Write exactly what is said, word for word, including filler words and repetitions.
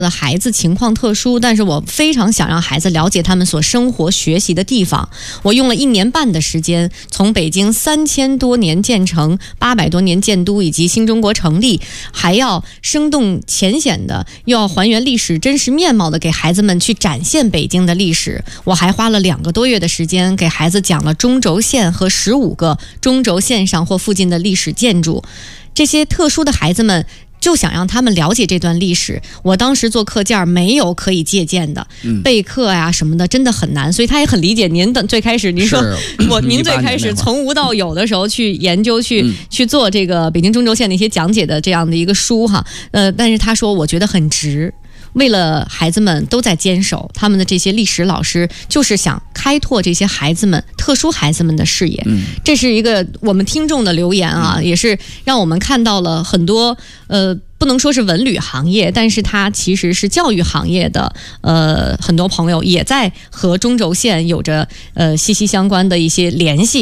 的孩子情况特殊，但是我非常想让孩子了解他们所生活学习的地方。我用了一年半的时间，从北京三千多年建成、八百多年建都以及新中国成立，还要生动浅显的，又要还原历史真实面貌的给孩子们去展现北京的历史。我还花了两个多月的时间，给孩子讲了中轴线和十五个中轴线上或附近的历史建筑。这些特殊的孩子们就想让他们了解这段历史。我当时做课件没有可以借鉴的，嗯、备课呀、啊、什么的真的很难，所以他也很理解您的最开始您说我您最开始从无到有的时候去研究去、嗯、去做这个北京中轴线的一些讲解的这样的一个书哈，呃，但是他说我觉得很值。为了孩子们都在坚守，他们的这些历史老师就是想开拓这些孩子们特殊孩子们的视野、嗯、这是一个我们听众的留言啊、嗯、也是让我们看到了很多呃不能说是文旅行业，但是它其实是教育行业的呃很多朋友也在和中轴线有着呃息息相关的一些联系。